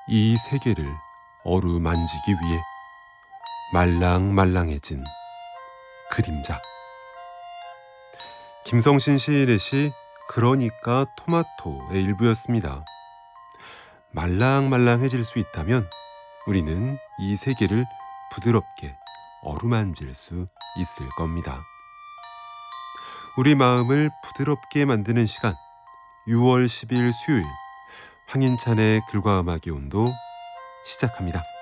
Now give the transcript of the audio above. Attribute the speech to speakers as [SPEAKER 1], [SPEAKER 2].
[SPEAKER 1] 이 세계를 어루만지기 위해 말랑말랑해진 그림자. 김성신 시인의 시 그러니까 토마토의 일부였습니다. 말랑말랑해질 수 있다면 우리는 이 세계를 부드럽게 어루만질 수 있을 겁니다. 우리 마음을 부드럽게 만드는 시간, 6월 10일 수요일 황인찬의 글과 음악의 온도 시작합니다.